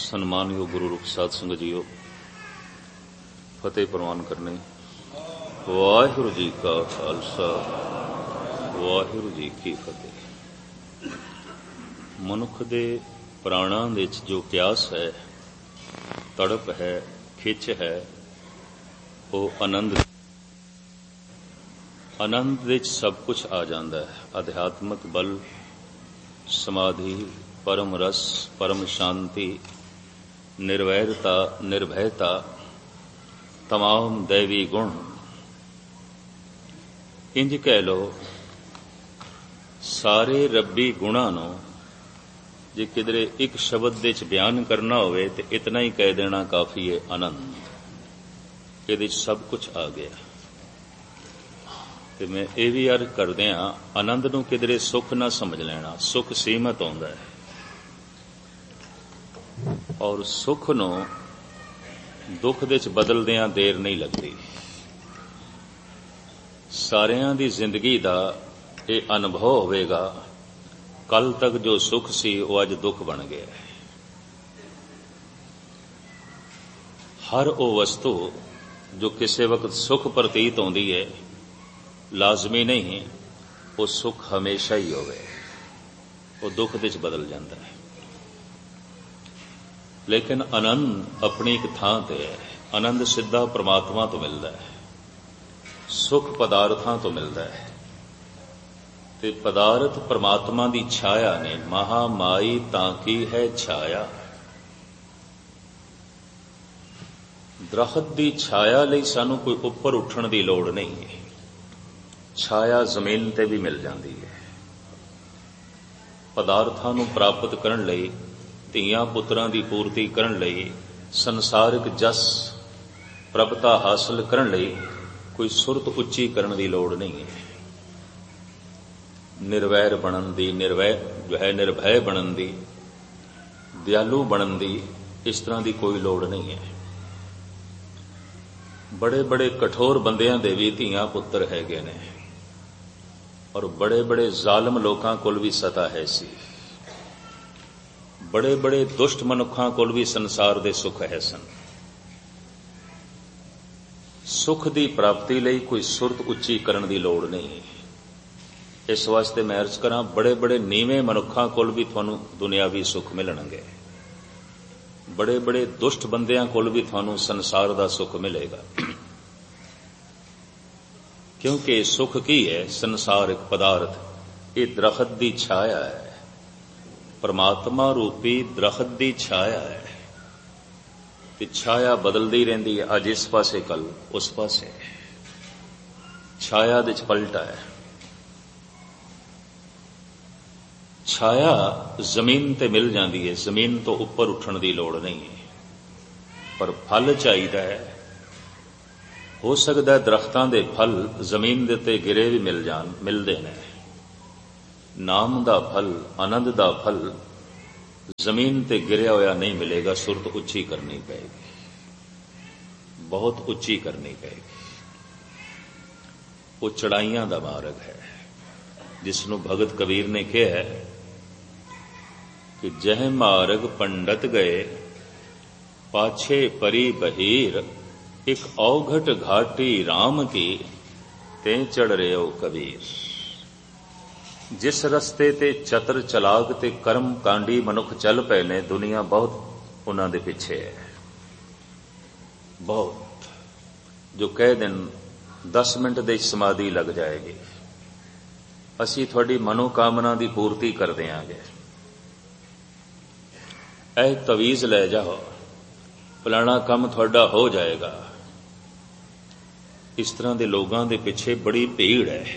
ਸਨਮਾਨਯੋਗ ਗੁਰੂ ਰੂਪ ਸਾਧ ਸੰਗਤ ਜੀਓ, ਫਤਿਹ ਪ੍ਰਵਾਨ ਕਰਨੀ। ਵਾਹਿਗੁਰੂ ਜੀ ਕਾ ਖਾਲਸਾ, ਵਾਹਿਗੁਰੂ ਜੀ ਕੀ ਫਤਿਹ। ਮਨੁੱਖ ਦੇ ਪ੍ਰਾਣਾਂ ਵਿੱਚ ਜੋ ਪਿਆਸ ਹੈ, ਤੜਪ ਹੈ, ਖਿੱਚ ਹੈ, ਉਹ ਆਨੰਦ ਵਿੱਚ ਸਭ ਕੁਝ ਆ ਜਾਂਦਾ ਹੈ। ਅਧਿਆਤਮਕ ਬਲ, ਸਮਾਧੀ, ਪਰਮ ਰਸ, ਪਰਮ ਸ਼ਾਂਤੀ, ਨਿਰਵੈਰਤਾ, ਨਿਰਭੈਤਾ, ਤਮਾਮ ਦੈਵੀ ਗੁਣ। ਇੰਜ ਕਹਿ ਲਓ, ਸਾਰੇ ਰੱਬੀ ਗੁਣਾਂ ਨੂੰ ਜੇ ਕਿਧਰੇ ਇੱਕ ਸ਼ਬਦ ਵਿੱਚ ਬਿਆਨ ਕਰਨਾ ਹੋਵੇ ਤੇ ਇਤਨਾ ਹੀ ਕਹਿ ਦੇਣਾ ਕਾਫੀ ਹੈ, ਆਨੰਦ। ਇਹਦੇ 'ਚ ਸਭ ਕੁਝ ਆ ਗਿਆ। ਤੇ ਮੈਂ ਇਹ ਵੀ ਅਰਜ਼ ਕਰਦਿਆਂ, ਆਨੰਦ ਨੂੰ ਕਿਧਰੇ ਸੁੱਖ ਨਾ ਸਮਝ ਲੈਣਾ। ਸੁੱਖ ਸੀਮਤ ਆਉਂਦਾ ਹੈ, ਔਰ ਸੁੱਖ ਨੂੰ ਦੁੱਖ ਦੇ 'ਚ ਬਦਲਦਿਆਂ ਦੇਰ ਨਹੀਂ ਲੱਗਦੀ। ਸਾਰਿਆਂ ਦੀ ਜ਼ਿੰਦਗੀ ਦਾ ਇਹ ਅਨੁਭਵ ਹੋਵੇਗਾ, ਕੱਲ ਤੱਕ ਜੋ ਸੁੱਖ ਸੀ ਉਹ ਅੱਜ ਦੁੱਖ ਬਣ ਗਿਆ। ਹਰ ਉਹ ਵਸਤੂ ਜੋ ਕਿਸੇ ਵਕਤ ਸੁੱਖ ਪ੍ਰਤੀਤ ਹੁੰਦੀ ਹੈ, ਲਾਜ਼ਮੀ ਨਹੀਂ ਉਹ ਸੁੱਖ ਹਮੇਸ਼ਾ ਹੀ ਹੋਵੇ, ਉਹ ਦੁੱਖ ਦੇ 'ਚ ਬਦਲ ਜਾਂਦਾ ਹੈ। ਲੇਕਿਨ ਆਨੰਦ ਆਪਣੀ ਇੱਕ ਥਾਂ ਤੇ ਹੈ। ਆਨੰਦ ਸਿੱਧਾ ਪ੍ਰਮਾਤਮਾ ਤੋਂ ਮਿਲਦਾ ਹੈ, ਸੁੱਖ ਪਦਾਰਥਾਂ ਤੋਂ ਮਿਲਦਾ ਹੈ। ਤੇ ਪਦਾਰਥ ਪ੍ਰਮਾਤਮਾ ਦੀ ਛਾਇਆ ਨੇ। ਮਹਾ ਮਾਈ ਤਾਂ ਕੀ ਹੈ ਛਾਇਆ। ਦਰਖਤ ਦੀ ਛਾਇਆ ਲਈ ਸਾਨੂੰ ਕੋਈ ਉੱਪਰ ਉੱਠਣ ਦੀ ਲੋੜ ਨਹੀਂ ਹੈ। ਛਾਇਆ ਜ਼ਮੀਨ ਤੇ ਵੀ ਮਿਲ ਜਾਂਦੀ ਹੈ। ਪਦਾਰਥਾਂ ਨੂੰ ਪ੍ਰਾਪਤ ਕਰਨ ਲਈ, ਧੀਆਂ ਪੁੱਤਰਾਂ ਦੀ ਪੂਰਤੀ ਕਰਨ ਲਈ, ਸੰਸਾਰਿਕ ਜਸ ਪ੍ਰਭਤਾ ਹਾਸਲ ਕਰਨ ਲਈ ਕੋਈ ਸੁਰਤ ਉੱਚੀ ਕਰਨ ਦੀ ਲੋੜ ਨਹੀਂ ਹੈ। ਨਿਰਵੈਰ ਬਣਨ ਦੀ, ਨਿਰਭੈ ਬਣਨ ਦੀ, ਦਿਆਲੂ ਬਣਨ ਦੀ, ਇਸ ਤਰ੍ਹਾਂ ਦੀ ਕੋਈ ਲੋੜ ਨਹੀਂ ਹੈ। ਬੜੇ ਬੜੇ ਕਠੋਰ ਬੰਦਿਆਂ ਦੇ ਵੀ ਧੀਆਂ ਪੁੱਤਰ ਹੈਗੇ ਨੇ, ਔਰ ਬੜੇ ਬੜੇ ਜ਼ਾਲਮ ਲੋਕਾਂ ਕੋਲ ਵੀ ਸਤਾ ਹੈ ਸੀ। ਬੜੇ ਬੜੇ ਦੁਸ਼ਟ ਮਨੁੱਖਾਂ ਕੋਲ ਵੀ ਸੰਸਾਰ ਦੇ ਸੁੱਖ ਹੈ ਸਨ। ਸੁੱਖ ਦੀ ਪ੍ਰਾਪਤੀ ਲਈ ਕੋਈ ਸੁਰਤ ਉੱਚੀ ਕਰਨ ਦੀ ਲੋੜ ਨਹੀਂ। ਇਸ ਵਾਸਤੇ ਮੈਂ ਅਰਜ਼ ਕਰਾਂ, ਬੜੇ ਬੜੇ ਨੀਵੇਂ ਮਨੁੱਖਾਂ ਕੋਲ ਵੀ ਤੁਹਾਨੂੰ ਦੁਨਿਆਵੀ ਸੁੱਖ ਮਿਲਣਗੇ। ਬੜੇ ਬੜੇ ਦੁਸ਼ਟ ਬੰਦਿਆਂ ਕੋਲ ਵੀ ਤੁਹਾਨੂੰ ਸੰਸਾਰ ਦਾ ਸੁੱਖ ਮਿਲੇਗਾ। ਕਿਉਂਕਿ ਸੁੱਖ ਕੀ ਹੈ? ਸੰਸਾਰਿਕ ਪਦਾਰਥ, ਇਹ ਦਰਖਤ ਦੀ ਛਾਇਆ ਹੈ। ਪਰਮਾਤਮਾ ਰੂਪੀ ਦਰਖਤ ਦੀ ਛਾਇਆ ਹੈ। ਤੇ ਛਾਇਆ ਬਦਲਦੀ ਰਹਿੰਦੀ ਹੈ, ਅੱਜ ਇਸ ਪਾਸੇ, ਕੱਲ ਉਸ ਪਾਸੇ। ਛਾਇਆ ਦੇ 'ਚ ਪਲਟਾ ਹੈ। ਛਾਇਆ ਜ਼ਮੀਨ ਤੇ ਮਿਲ ਜਾਂਦੀ ਹੈ, ਜ਼ਮੀਨ ਤੋਂ ਉੱਪਰ ਉੱਠਣ ਦੀ ਲੋੜ ਨਹੀਂ ਹੈ। ਪਰ ਫਲ ਚਾਹੀਦਾ ਹੈ। ਹੋ ਸਕਦਾ ਦਰਖਤਾਂ ਦੇ ਫਲ ਜ਼ਮੀਨ ਦੇ ਉੱਤੇ ਗਿਰੇ ਵੀ ਮਿਲ ਜਾਣ, ਮਿਲਦੇ ਨੇ। ਨਾਮ ਦਾ ਫਲ, ਆਨੰਦ ਦਾ ਫਲ ਜ਼ਮੀਨ ਤੇ ਗਿਰਿਆ ਹੋਇਆ ਨਹੀਂ ਮਿਲੇਗਾ। ਸੁਰਤ ਉੱਚੀ ਕਰਨੀ ਪਏਗੀ, ਬਹੁਤ ਉੱਚੀ ਕਰਨੀ ਪਏਗੀ। ਉਹ ਚੜਾਈਆਂ ਦਾ ਮਾਰਗ ਹੈ, ਜਿਸ ਨੂੰ ਭਗਤ ਕਬੀਰ ਨੇ ਕਿਹਾ ਹੈ ਕਿ ਜਹ ਮਾਰਗ ਪੰਡਤ ਗਏ, ਪਾਛੇ ਪਰੀ ਬਹੀਰ, ਇੱਕ ਔਘਟ ਘਾਟੀ ਰਾਮ ਕੀ, ਤੇ ਚੜ ਰਿਓ ਕਬੀਰ। ਜਿਸ ਰਸਤੇ ਤੇ ਚਤਰ ਚਲਾਕ ਤੇ ਕਰਮ ਕਾਂਡੀ ਮਨੁੱਖ ਚੱਲ ਪਏ ਨੇ, ਦੁਨੀਆ ਬਹੁਤ ਉਹਨਾਂ ਦੇ ਪਿੱਛੇ ਹੈ। ਬਹੁਤ। ਜੋ ਕਹਿ ਦੇਣ 10 ਮਿੰਟ ਦੇ ਸਮਾਧੀ ਲੱਗ ਜਾਏਗੀ, ਅਸੀਂ ਤੁਹਾਡੀ ਮਨੋਕਾਮਨਾ ਦੀ ਪੂਰਤੀ ਕਰ ਦਿਆਂਗੇ, ਇਹ ਤਵੀਜ਼ ਲੈ ਜਾਓ, ਫਲਾਣਾ ਕੰਮ ਤੁਹਾਡਾ ਹੋ ਜਾਏਗਾ। ਇਸ ਤਰ੍ਹਾਂ ਦੇ ਲੋਕਾਂ ਦੇ ਪਿੱਛੇ ਬੜੀ ਭੀੜ ਹੈ।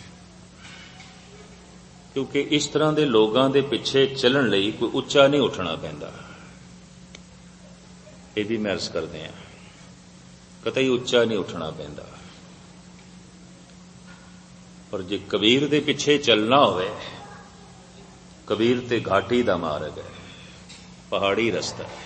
ਕਿਉਂਕਿ ਇਸ ਤਰ੍ਹਾਂ ਦੇ ਲੋਕਾਂ ਦੇ ਪਿੱਛੇ ਚੱਲਣ ਲਈ ਕੋਈ ਉੱਚਾ ਨਹੀਂ ਉੱਠਣਾ ਪੈਂਦਾ। ਇਹ ਵੀ ਮੈਂ ਅਰਜ਼ ਕਰਦੇ ਹਾਂ, ਕਤਈ ਉੱਚਾ ਨਹੀਂ ਉੱਠਣਾ ਪੈਂਦਾ। ਪਰ ਜੇ ਕਬੀਰ ਦੇ ਪਿੱਛੇ ਚੱਲਣਾ ਹੋਵੇ, ਕਬੀਰ ਤੇ ਘਾਟੀ ਦਾ ਮਾਰਗ ਹੈ, ਪਹਾੜੀ ਰਸਤਾ ਹੈ।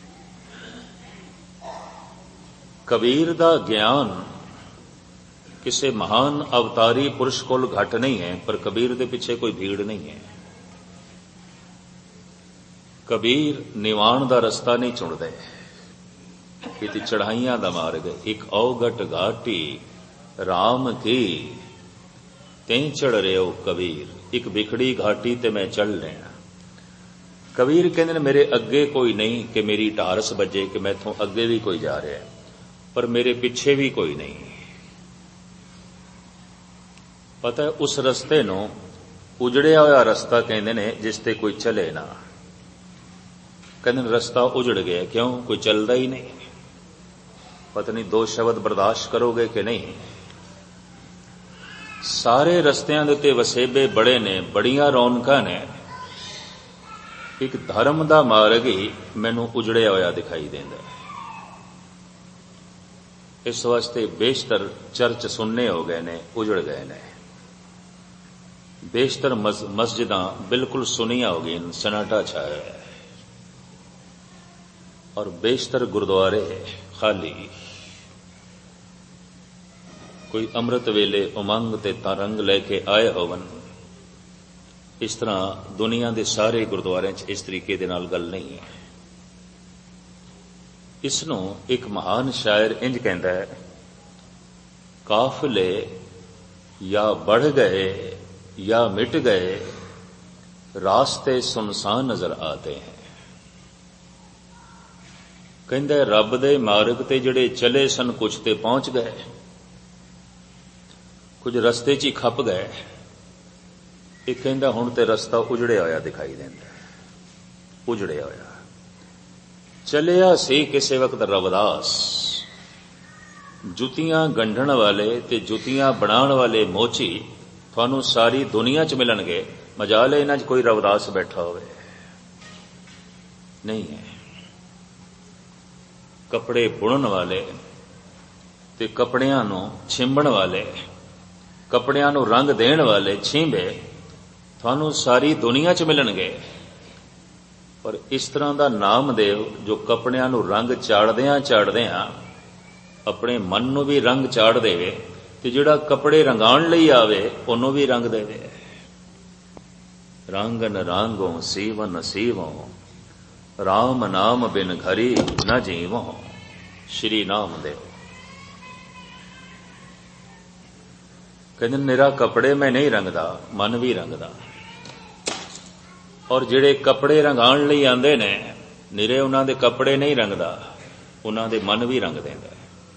ਕਬੀਰ ਦਾ ਗਿਆਨ ਕਿਸੇ ਮਹਾਨ ਅਵਤਾਰੀ ਪੁਰਸ਼ ਕੋਲ ਘੱਟ ਨਹੀਂ ਹੈ, ਪਰ ਕਬੀਰ ਦੇ ਪਿੱਛੇ ਕੋਈ ਭੀੜ ਨਹੀਂ ਹੈ। ਕਬੀਰ ਨਿਵਾਣ ਦਾ ਰਸਤਾ ਨਹੀਂ ਚੁਣਦੇ, ਇਹ ਤੇ ਚੜਾਈਆਂ ਦਾ ਮਾਰਗ। ਇੱਕ ਔਗਟ ਘਾਟੀ ਰਾਮ ਕੀ ਤੈਂ ਚੜ ਰਿਓ ਕਬੀਰ, ਇੱਕ ਵਿਖੜੀ ਘਾਟੀ ਤੇ ਮੈਂ ਚੜ ਲੈਣਾ। ਕਬੀਰ ਕਹਿੰਦੇ ਨੇ ਮੇਰੇ ਅੱਗੇ ਕੋਈ ਨਹੀਂ ਕਿ ਮੇਰੀ ਢਾਰਸ ਵੱਜੇ ਕਿ ਮੈਥੋਂ ਅੱਗੇ ਵੀ ਕੋਈ ਜਾ ਰਿਹਾ, ਪਰ ਮੇਰੇ ਪਿੱਛੇ ਵੀ ਕੋਈ ਨਹੀਂ। ਪਤਾ ਉਸ ਰਸਤੇ ਨੂੰ ਉਜੜਿਆ ਹੋਇਆ ਰਸਤਾ ਕਹਿੰਦੇ ਨੇ ਜਿਸ ਤੇ ਕੋਈ ਚਲੇ ਨਾ। ਕਹਿੰਦੇ ਨੇ ਰਸਤਾ ਉਜੜ ਗਿਆ, ਕਿਉਂ? ਕੋਈ ਚੱਲਦਾ ਹੀ ਨਹੀਂ। ਪਤਾ ਨਹੀਂ ਦੋ ਸ਼ਬਦ ਬਰਦਾਸ਼ਤ ਕਰੋਗੇ ਕਿ ਨਹੀਂ। ਸਾਰੇ ਰਸਤਿਆਂ ਦੇ ਉੱਤੇ ਵਸੇਬੇ ਬੜੇ ਨੇ, ਬੜੀਆਂ ਰੌਣਕਾਂ ਨੇ, ਇੱਕ ਧਰਮ ਦਾ ਮਾਰਗ ਹੀ ਮੈਨੂੰ ਉਜੜਿਆ ਹੋਇਆ ਦਿਖਾਈ ਦਿੰਦਾ। ਇਸ ਵਾਸਤੇ ਬੇਸ਼ਤਰ ਚਰਚ ਸੁੰਨੇ ਹੋ ਗਏ ਨੇ, ਉਜੜ ਗਏ ਨੇ। ਬੇਸ਼ਤਰ ਮਸਜਿਦਾਂ ਬਿਲਕੁਲ ਸੁੰਨੀਆਂ ਹੋ ਗਈਆਂ, ਸਨਾਟਾ ਛਾਇਆ ਹੈ। ਔਰ ਬੇਸ਼ਤਰ ਗੁਰਦੁਆਰੇ ਖਾਲੀ। ਕੋਈ ਅੰਮ੍ਰਿਤ ਵੇਲੇ ਉਮੰਗ ਤੇ ਤਰੰਗ ਲੈ ਕੇ ਆਏ ਹੋਵਨ, ਇਸ ਤਰ੍ਹਾਂ ਦੁਨੀਆ ਦੇ ਸਾਰੇ ਗੁਰਦੁਆਰਿਆਂ 'ਚ ਇਸ ਤਰੀਕੇ ਦੇ ਨਾਲ ਗੱਲ ਨਹੀਂ ਹੈ। ਇਸ ਨੂੰ ਇੱਕ ਮਹਾਨ ਸ਼ਾਇਰ ਇੰਜ ਕਹਿੰਦਾ ਹੈ, ਕਾਫਲੇ ਜਾਂ बढ़ ਗਏ ਜਾਂ ਮਿਟ ਗਏ, ਰਾਸਤੇ ਸੁਨਸਾਨ ਨਜ਼ਰ ਆਤੇ ਹੈ। ਕਹਿੰਦਾ ਰੱਬ ਦੇ ਮਾਰਗ ਤੇ ਜਿਹੜੇ ਚਲੇ ਸਨ, ਕੁਝ ਤੇ ਪਹੁੰਚ ਗਏ, ਕੁਝ ਰਸਤੇ 'ਚ ਹੀ ਖੱਪ ਗਏ। ਇਹ ਕਹਿੰਦਾ ਹੁਣ ਤੇ ਰਸਤਾ ਉਜੜਿਆ ਹੋਇਆ ਦਿਖਾਈ ਦਿੰਦਾ, ਉਜੜਿਆ ਹੋਇਆ। ਚਲਿਆ ਸੀ ਕਿਸੇ ਵਕਤ ਰਵਿਦਾਸ, ਜੁੱਤੀਆਂ ਗੰਢਣ ਵਾਲੇ ਤੇ ਜੁੱਤੀਆਂ ਬਣਾਉਣ ਵਾਲੇ ਮੋਚੀ ਤੁਹਾਨੂੰ ਸਾਰੀ ਦੁਨੀਆ 'ਚ ਮਿਲਣਗੇ। ਮਜਾਲ ਹੈ ਇਹਨਾਂ 'ਚ ਕੋਈ ਰਵਿਦਾਸ ਬੈਠਾ ਹੋਵੇ, ਨਹੀਂ ਹੈ। ਕੱਪੜੇ ਬੁਣਨ ਵਾਲੇ ਤੇ ਕੱਪੜਿਆਂ ਨੂੰ ਛਿੰਬਣ ਵਾਲੇ, ਕੱਪੜਿਆਂ ਨੂੰ ਰੰਗ ਦੇਣ ਵਾਲੇ ਛੀਂਬੇ ਤੁਹਾਨੂੰ ਸਾਰੀ ਦੁਨੀਆ 'ਚ ਮਿਲਣਗੇ। ਪਰ ਇਸ ਤਰ੍ਹਾਂ ਦਾ ਨਾਮਦੇਵ ਜੋ ਕੱਪੜਿਆਂ ਨੂੰ ਰੰਗ ਚਾੜਦਿਆਂ ਆਪਣੇ ਮਨ ਨੂੰ ਵੀ ਰੰਗ ਚਾੜ ਦੇਵੇ, ਤੇ ਜਿਹੜਾ ਕੱਪੜੇ ਰੰਗਾਉਣ ਲਈ ਆਵੇ ਉਹਨੂੰ ਵੀ ਰੰਗ ਦੇਵੇ। ਰੰਗਨ ਰਾਂਗੋਂ ਸੀਵਨ ਸੀਵੋਂ, ਰਾਮ ਨਾਮ ਬਿਨ ਘਰੀ ਨ ਜੀਵੋਂ। ਸ਼੍ਰੀ ਨਾਮਦੇਵ ਕਹਿੰਦੇ ਨਿਰਾ ਕੱਪੜੇ ਮੈਂ ਨਹੀਂ ਰੰਗਦਾ, ਮਨ ਵੀ ਰੰਗਦਾ। ਔਰ ਜਿਹੜੇ ਕੱਪੜੇ ਰੰਗਾਉਣ ਲਈ ਆਉਂਦੇ ਨੇ, ਨਿਰੇ ਉਹਨਾਂ ਦੇ ਕੱਪੜੇ ਨਹੀਂ ਰੰਗਦਾ, ਉਹਨਾਂ ਦੇ ਮਨ ਵੀ ਰੰਗ ਦਿੰਦਾ।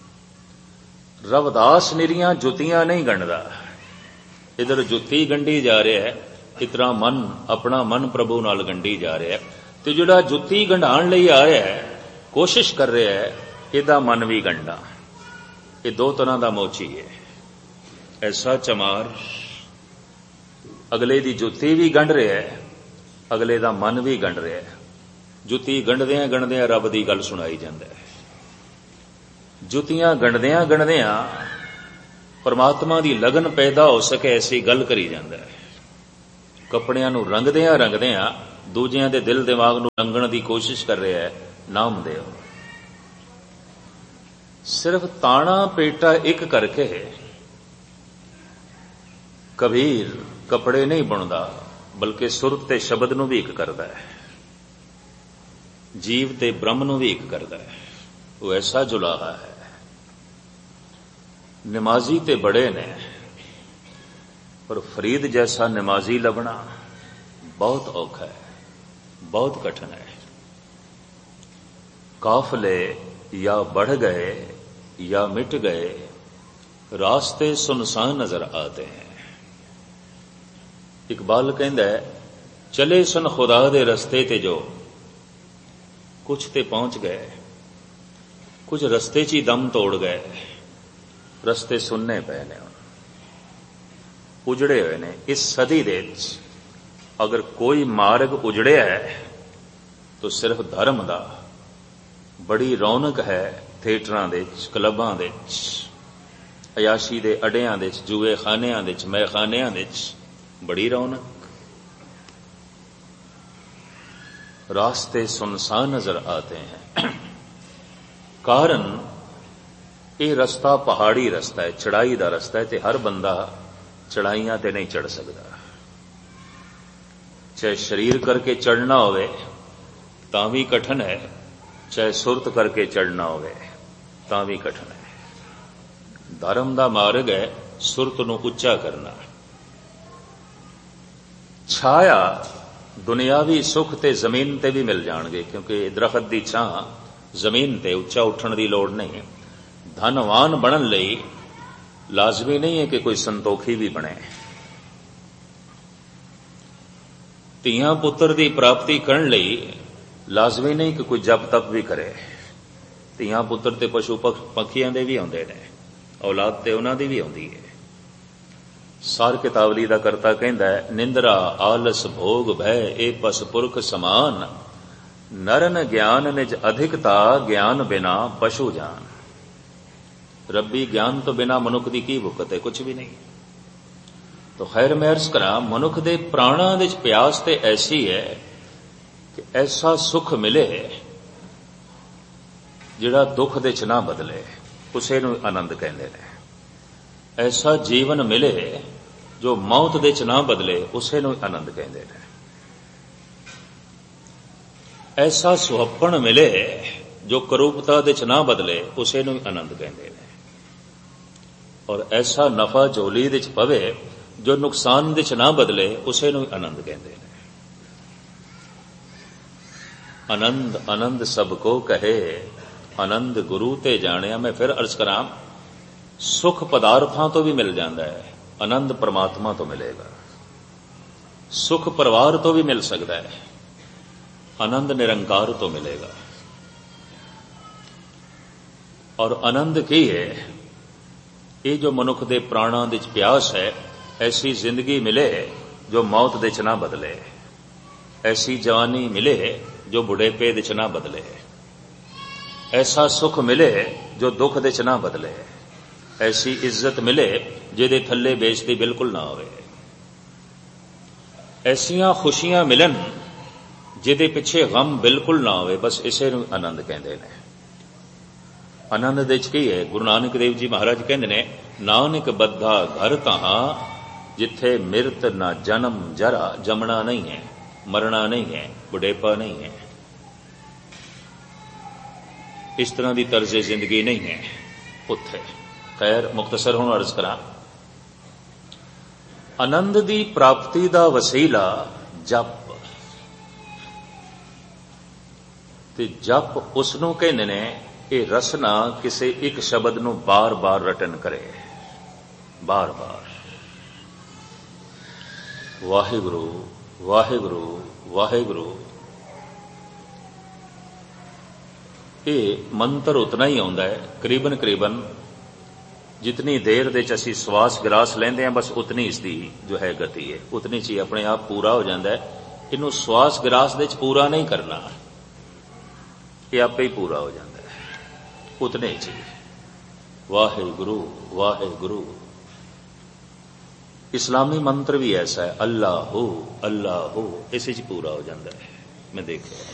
ਰਵਿਦਾਸ ਨਿਰੀਆਂ ਜੁੱਤੀਆਂ ਨਹੀਂ ਗੰਢਦਾ, ਇਧਰ ਜੁੱਤੀ ਗੰਢੀ ਜਾ ਰਿਹਾ ਹੈ, ਇਤਰਾ ਮਨ, ਆਪਣਾ ਮਨ ਪ੍ਰਭੂ ਨਾਲ ਗੰਢੀ ਜਾ ਰਿਹਾ ਹੈ। ਤੇ ਜਿਹੜਾ ਜੁੱਤੀ ਗੰਢਾਉਣ ਲਈ ਆਇਆ ਹੈ, ਕੋਸ਼ਿਸ਼ ਕਰ ਰਿਹਾ ਹੈ ਇਹਦਾ ਮਨ ਵੀ ਗੰਢਾ। ਇਹ ਦੋ ਤਰ੍ਹਾਂ ਦਾ ਮੋਚੀ ਹੈ। ਐਸਾ ਚਮਾਰ ਅਗਲੇ ਦੀ ਜੁੱਤੀ ਵੀ ਗੰਢ ਰਿਹਾ ਹੈ, ਅਗਲੇ ਦਾ ਮਨ ਵੀ ਗੰਢ ਰਿਹਾ ਹੈ। ਜੁੱਤੀ ਗੰਢਦਿਆਂ ਗੰਢਦਿਆਂ ਰੱਬ ਦੀ ਗੱਲ ਸੁਣਾਈ ਜਾਂਦਾ ਹੈ। ਜੁੱਤੀਆਂ ਗੰਢਦਿਆਂ ਗੰਢਦਿਆਂ ਪਰਮਾਤਮਾ ਦੀ ਲਗਨ ਪੈਦਾ ਹੋ ਸਕੇ ਐਸੀ ਗੱਲ ਕਰੀ ਜਾਂਦਾ ਹੈ। ਕੱਪੜਿਆਂ ਨੂੰ ਰੰਗਦਿਆਂ ਰੰਗਦਿਆਂ ਦੂਜਿਆਂ ਦੇ ਦਿਲ ਦਿਮਾਗ ਨੂੰ ਰੰਗਣ ਦੀ ਕੋਸ਼ਿਸ਼ ਕਰ ਰਿਹਾ ਹੈ ਨਾਮਦੇਵ। ਸਿਰਫ ਤਾਣਾ ਪੇਟਾ ਇੱਕ ਕਰਕੇ ਕਬੀਰ ਕੱਪੜੇ ਨਹੀਂ ਬੁਣਦਾ, ਬਲਕਿ ਸੁਰਤ ਤੇ ਸ਼ਬਦ ਨੂੰ ਵੀ ਇੱਕ ਕਰਦਾ ਹੈ, ਜੀਵ ਤੇ ਬ੍ਰਹਮ ਨੂੰ ਵੀ ਇੱਕ ਕਰਦਾ ਹੈ। ਉਹ ਐਸਾ ਜੁਲਾਹਾ ਹੈ। ਨਮਾਜ਼ੀ ਤੇ ਬੜੇ ਨੇ, ਪਰ ਫਰੀਦ ਜੈਸਾ ਨਮਾਜ਼ੀ ਲੱਭਣਾ ਬਹੁਤ ਔਖਾ ਹੈ, ਬਹੁਤ ਕਠਿਨ ਹੈ। ਕਾਫਲੇ ਜਾਂ बढ़ गए या मिट गए, रास्ते सुनसान नजर आते हैं। इकबाल कहता है चले सन खुदा दे रस्ते ते जो, कुछ ते पहुंच गए, कुछ रस्ते च ही दम तोड़ गए, रस्ते सुनने पे ने, उजड़े हुए ने। इस सदी दे अगर कोई मार्ग उजड़िया है तो सिर्फ धर्म दा। बड़ी रौनक है थिएटरां दे विच, क्लबां दे विच, अयाशी दे अड्डियां दे विच, जूए खानियां दे विच, मैखानियां दे विच बड़ी रौनक। रास्ते सुनसान नजर आते हैं। कारण ये रस्ता पहाड़ी रस्ता है, चढ़ाई दा रस्ता है, ते हर बंदा चढ़ाइयां ते नहीं चढ़ सकता। चाहे शरीर करके चढ़ना होवे ਤਾਂ ਵੀ ਕਠਨ ਹੈ, ਚਾਹੇ ਸੁਰਤ ਕਰਕੇ ਚੜਨਾ ਹੋਵੇ ਤਾਂ ਵੀ ਕਠਨ ਹੈ। ਧਰਮ ਦਾ ਮਾਰਗ ਹੈ ਸੁਰਤ ਨੂੰ ਉੱਚਾ ਕਰਨਾ। ਛਾਇਆ ਦੁਨਿਆਵੀ ਸੁੱਖ ਤੇ ਜ਼ਮੀਨ ਤੇ ਵੀ ਮਿਲ ਜਾਣਗੇ, ਕਿਉਂਕਿ ਦਰਖਤ ਦੀ ਛਾਂ ਜ਼ਮੀਨ ਤੇ ਉੱਚਾ ਉੱਠਣ ਦੀ ਲੋੜ ਨਹੀਂ। ਧਨਵਾਨ ਬਣਨ ਲਈ ਲਾਜ਼ਮੀ ਨਹੀਂ ਹੈ ਕਿ ਕੋਈ ਸੰਤੋਖੀ ਵੀ ਬਣੇ। ਧੀਆਂ ਪੁੱਤਰ ਦੀ ਪ੍ਰਾਪਤੀ ਕਰਨ ਲਈ ਲਾਜ਼ਮੀ ਨਹੀਂ ਕਿ ਕੋਈ ਜਪ ਤਪ ਵੀ ਕਰੇ। ਧੀਆਂ ਪੁੱਤਰ ਤੇ ਪਸ਼ੂ ਪੱਖੀਆਂ ਦੇ ਵੀ ਆਉਂਦੇ ਨੇ, ਔਲਾਦ ਤੇ ਉਹਨਾਂ ਦੀ ਵੀ ਆਉਂਦੀ ਹੈ। ਸਾਰ ਕਿਤਾਵਲੀ ਦਾ ਕਰਤਾ ਕਹਿੰਦਾ ਹੈ, ਨਿੰਦਰਾ ਆਲਸ ਭੋਗ ਭੈ ਇਹ ਪਸ ਪੁਰਖ ਸਮਾਨ, ਨਰਨ ਗਿਆਨ ਨਿਜ ਅਧਿਕਤਾ ਗਿਆਨ ਬਿਨਾ ਪਸ਼ੂ ਜਾਨ। ਰੱਬੀ ਗਿਆਨ ਤੋਂ ਬਿਨਾ ਮਨੁੱਖ ਦੀ ਕੀ ਭੁੱਖਤ ਹੈ? ਕੁਝ ਵੀ ਨਹੀਂ। ਤਾਂ ਖੈਰ ਮੈਂ ਅਰਜ਼ ਕਰਾਂ, ਮਨੁੱਖ ਦੇ ਪ੍ਰਾਣਾਂ ਵਿੱਚ ਪਿਆਸ ਤੇ ਐਸੀ ਹੈ ਕਿ ਐਸਾ ਸੁੱਖ ਮਿਲੇ ਜਿਹੜਾ ਦੁੱਖ ਦੇ ਚ ਨਾ ਬਦਲੇ, ਉਸੇ ਨੂੰ ਆਨੰਦ ਕਹਿੰਦੇ ਨੇ। ਐਸਾ ਜੀਵਨ ਮਿਲੇ ਜੋ ਮੌਤ ਦੇ ਚ ਨਾ ਬਦਲੇ, ਉਸੇ ਨੂੰ ਆਨੰਦ ਕਹਿੰਦੇ ਨੇ। ਐਸਾ ਸੁਹੱਪਣ ਮਿਲੇ ਜੋ ਕਰੂਪਤਾ ਦੇ ਚ ਨਾ ਬਦਲੇ, ਉਸੇ ਨੂੰ ਆਨੰਦ ਕਹਿੰਦੇ ਨੇ। ਔਰ ਐਸਾ ਨਫਾ ਝੋਲੀ ਦੇ ਚ ਪਵੇ ਜੋ ਨੁਕਸਾਨ ਦੇ ਚ ਨਾ ਬਦਲੇ, ਉਸੇ ਨੂੰ ਆਨੰਦ ਕਹਿੰਦੇ ਨੇ। ਆਨੰਦ ਆਨੰਦ ਸਭ ਕੋ ਕਹੇ, ਆਨੰਦ ਗੁਰੂ ਤੇ ਜਾਣਿਆ। ਮੈਂ ਫਿਰ ਅਰਜ਼ ਕਰਾਂ, ਸੁਖ ਪਦਾਰਥਾਂ ਤੋਂ ਵੀ ਮਿਲ ਜਾਂਦਾ ਹੈ, ਆਨੰਦ ਪਰਮਾਤਮਾ ਤੋਂ ਮਿਲੇਗਾ। ਸੁਖ ਪਰਿਵਾਰ ਤੋਂ ਵੀ ਮਿਲ ਸਕਦਾ ਹੈ, ਆਨੰਦ ਨਿਰੰਕਾਰ ਤੋਂ ਮਿਲੇਗਾ। ਔਰ ਆਨੰਦ ਕੀ ਹੈ? ਇਹ ਜੋ ਮਨੁੱਖ ਦੇ ਪ੍ਰਾਣਾਂ ਵਿੱਚ ਪਿਆਸ ਹੈ, ਐਸੀ ਜ਼ਿੰਦਗੀ ਮਿਲੇ ਜੋ ਮੌਤ ਦੇ ਚ ਨਾ ਬਦਲੇ, ਐਸੀ ਜਵਾਨੀ ਮਿਲੇ ਜੋ ਬੁਢੇਪੇ ਦੇ ਚ ਨਾ ਬਦਲੇ, ਐਸਾ ਸੁਖ ਮਿਲੇ ਜੋ ਦੁੱਖ ਦੇ ਚ ਨਾ ਬਦਲੇ, ਐਸੀ ਇੱਜ਼ਤ ਮਿਲੇ ਜਿਹਦੇ ਥੱਲੇ ਬੇਇੱਜ਼ਤੀ ਬਿਲਕੁਲ ਨਾ ਹੋਵੇ, ਐਸੀਆਂ ਖੁਸ਼ੀਆਂ ਮਿਲਣ ਜਿਹਦੇ ਪਿੱਛੇ ਗਮ ਬਿਲਕੁਲ ਨਾ ਹੋਵੇ। ਬਸ ਇਸੇ ਨੂੰ ਆਨੰਦ ਕਹਿੰਦੇ ਨੇ। ਆਨੰਦ ਦੇ ਚ ਕੀ ਹੈ? ਗੁਰੂ ਨਾਨਕ ਦੇਵ ਜੀ ਮਹਾਰਾਜ ਕਹਿੰਦੇ ਨੇ, ਨਾਨਕ ਬੱਧਾ ਘਰ ਕਹਾਂ ਜਿੱਥੇ ਮਿਰਤ ਨਾ ਜਨਮ ਜਰਾ। ਜੰਮਣਾ ਨਹੀਂ ਹੈ, ਮਰਨਾ ਨਹੀਂ ਹੈ, ਬੁਢੇਪਾ ਨਹੀਂ ਹੈ, ਇਸ ਤਰ੍ਹਾਂ ਦੀ ਤਰਜ਼ੇ ਜ਼ਿੰਦਗੀ ਨਹੀਂ ਹੈ ਉੱਥੇ। ਖੈਰ ਮੁਖਤਸਰ ਹੁਣ ਅਰਜ਼ ਕਰਾਂ, ਆਨੰਦ ਦੀ ਪ੍ਰਾਪਤੀ ਦਾ ਵਸੀਲਾ ਜਪ, ਤੇ ਜਪ ਉਸ ਨੂੰ ਕਹਿੰਦੇ ਨੇ, ਇਹ ਰਸਨਾ ਕਿਸੇ ਇੱਕ ਸ਼ਬਦ ਨੂੰ ਬਾਰ-ਬਾਰ ਰਟਨ ਕਰੇ, ਬਾਰ-ਬਾਰ ਵਾਹਿਗੁਰੂ ਵਾਹਿਗੁਰੂ ਵਾਹਿਗੁਰੂ। ਇਹ ਮੰਤਰ ਉਤਨਾ ਹੀ ਆਉਂਦਾ ਹੈ, ਕਰੀਬਨ ਜਿਤਨੀ ਦੇਰ ਦੇ ਚ ਅਸੀਂ ਸਵਾਸ ਗਰਾਸ ਲੈਂਦੇ ਹਾਂ, ਬਸ ਉਤਨੀ ਇਸ ਦੀ ਜੋ ਹੈ ਗਤੀ ਹੈ, ਉਤਨੀ ਚ ਹੀ ਆਪਣੇ ਆਪ ਪੂਰਾ ਹੋ ਜਾਂਦਾ ਹੈ। ਇਹਨੂੰ ਸਵਾਸ ਗਰਾਸ ਦੇ ਚ ਪੂਰਾ ਨਹੀਂ ਕਰਨਾ, ਇਹ ਆਪੇ ਹੀ ਪੂਰਾ ਹੋ ਜਾਂਦਾ ਹੈ ਉਤਨੇ ਚ ਹੀ। ਵਾਹਿਗੁਰੂ ਵਾਹਿਗੁਰੂ। ਇਸਲਾਮੀ ਮੰਤਰ ਵੀ ਐਸਾ ਹੈ, ਅੱਲਾਹੂ ਅੱਲਾਹੂ, ਇਸੇ ਚ ਪੂਰਾ ਹੋ ਜਾਂਦਾ ਹੈ। ਮੈਂ ਦੇਖਿਆ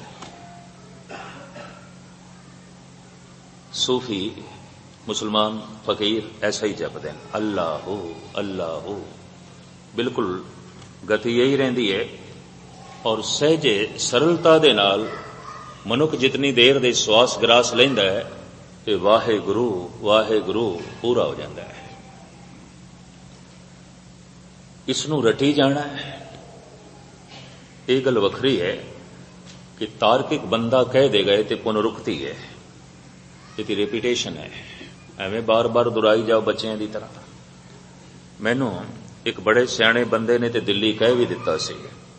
सूफी मुसलमान फकीर ऐसा ही जपते हैं, अल्लाहू अल्लाहू। बिल्कुल गति यही रहिंदी है। और सहजे सरलता दे नाल मनुख जितनी देर दे श्वास ग्रास लैंदा है, ते वाहेगुरू वाहेगुरू पूरा हो जाता है। इसनू रटी जाना है। यह गल वखरी है कि तार्किक बंदा कह देगा ते पुनरुक्ति है, ਇਹਦੀ ਰੈਪੀਟੇਸ਼ਨ ਹੈ। ਐਵੇਂ ਬਾਰ-ਬਾਰ ਦੁਹਰਾਈ ਜਾਓ ਬੱਚਿਆਂ ਦੀ ਤਰ੍ਹਾਂ। ਮੈਨੂੰ ਇੱਕ ਬੜੇ ਸਿਆਣੇ ਬੰਦੇ ਨੇ ਤੇ ਦਿੱਲੀ ਕਹਿ ਵੀ ਦਿੱਤਾ ਸੀ,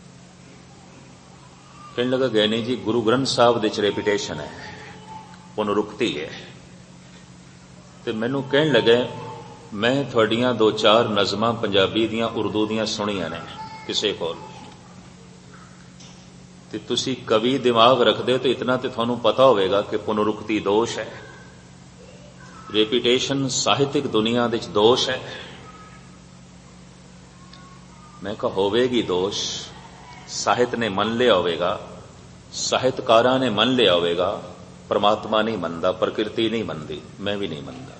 ਕਹਿਣ ਲੱਗਾ, ਗੈਨੀ ਜੀ ਗੁਰੂ ਗ੍ਰੰਥ ਸਾਹਿਬ ਦੇ ਚ ਰੈਪੀਟੇਸ਼ਨ ਹੈ, ਪੁਨਰੁਕਤੀ ਹੈ। ਤੇ ਮੈਨੂੰ ਕਹਿਣ ਲੱਗਾ, ਮੈਂ ਤੁਹਾਡੀਆਂ 2-4 ਨਜ਼ਮਾਂ ਪੰਜਾਬੀ ਦੀਆਂ ਉਰਦੂ ਦੀਆਂ ਸੁਣੀਆਂ ਨੇ ਕਿਸੇ ਕੋਲ, ਤੇ ਤੁਸੀਂ ਕਵੀ ਦਿਮਾਗ ਰੱਖਦੇ ਹੋ ਤਾਂ ਇਤਨਾ ਤੇ ਤੁਹਾਨੂੰ ਪਤਾ ਹੋਵੇਗਾ ਕਿ ਪੁਨਰੁਕਤੀ ਦੋਸ਼ ਹੈ, ਰੈਪੀਟੇਸ਼ਨ ਸਾਹਿਤਿਕ ਦੁਨੀਆ ਵਿੱਚ ਦੋਸ਼ ਹੈ। ਮੈਂ ਕਿਹਾ ਹੋਵੇਗੀ ਦੋਸ਼, ਸਾਹਿਤ ਨੇ ਮੰਨ ਲਿਆ ਹੋਵੇਗਾ, ਸਾਹਿਤਕਾਰਾਂ ਨੇ ਮੰਨ ਲਿਆ ਹੋਵੇਗਾ, ਪਰਮਾਤਮਾ ਨਹੀਂ ਮੰਨਦਾ, ਪ੍ਰਕਿਰਤੀ ਨਹੀਂ ਮੰਨਦੀ, ਮੈਂ ਵੀ ਨਹੀਂ ਮੰਨਦਾ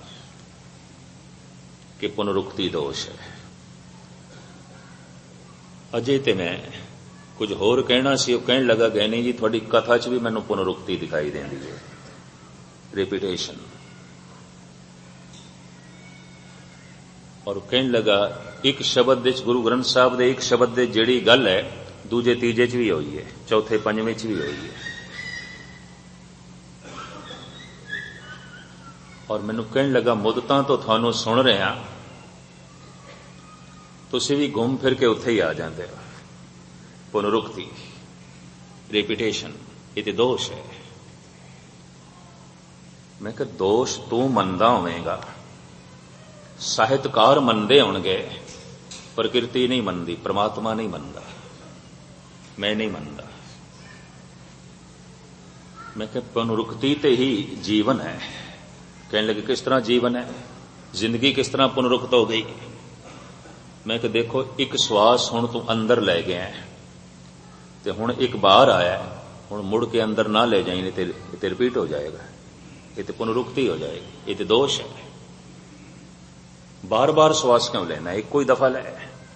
ਕਿ ਪੁਨਰੁਕਤੀ ਦੋਸ਼ ਹੈ। ਅਜੇ ਤੇ ਮੈਂ कुछ होर कहना सी, कहण लगा गैनी जी थोड़ी कथा च भी मैनू पुनरुक्ति दिखाई देंदी है, रिपीटेशन। और कहण लगा एक शब्द विच गुरु ग्रंथ साहब दे एक शब्द दे जिहड़ी गल है दूजे तीजे च भी होई है, चौथे पंजवें च भी होई है। और मैनू कहण लगा मुद्दतां तो थानू सुन रहा, तुसीं भी घूम फिर के उत्थे ही आ जांदे हो। पुनरुक्ति, रिपीटेशन, ये तो दोष है। मैं कहा दोष तू मनदा होवेगा, ਸਾਹਿਤਕਾਰ ਮੰਨਦੇ ਹੋਣਗੇ, ਪ੍ਰਕਿਰਤੀ ਨਹੀਂ ਮੰਨਦੀ, ਪ੍ਰਮਾਤਮਾ ਨਹੀਂ ਮੰਨਦਾ, ਮੈਂ ਨਹੀਂ ਮੰਨਦਾ। ਮੈਂ ਕਿਹਾ ਪੁਨਰੁਕਤੀ ਤੇ ਹੀ ਜੀਵਨ ਹੈ। ਕਹਿਣ ਲੱਗੇ ਕਿਸ ਤਰ੍ਹਾਂ ਜੀਵਨ ਹੈ, ਜ਼ਿੰਦਗੀ ਕਿਸ ਤਰ੍ਹਾਂ ਪੁਨਰੁਕਤ ਹੋ ਗਈ। ਮੈਂ ਕਿਹਾ ਦੇਖੋ ਇੱਕ ਸਵਾਸ ਹੁਣ ਤੂੰ ਅੰਦਰ ਲੈ ਗਿਆ ਤੇ ਹੁਣ ਇੱਕ ਬਾਹਰ ਆਇਆ, ਹੁਣ ਮੁੜ ਕੇ ਅੰਦਰ ਨਾ ਲੈ ਜਾਈਂ, ਨਹੀਂ ਤੇ ਰਿਪੀਟ ਹੋ ਜਾਏਗਾ, ਇਹ ਤੇ ਪੁਨਰੁਕਤੀ ਹੋ ਜਾਏਗੀ, ਇਹ ਤੇ ਦੋਸ਼ है। बार बार श्वास क्यों लेना, एक कोई दफा ले।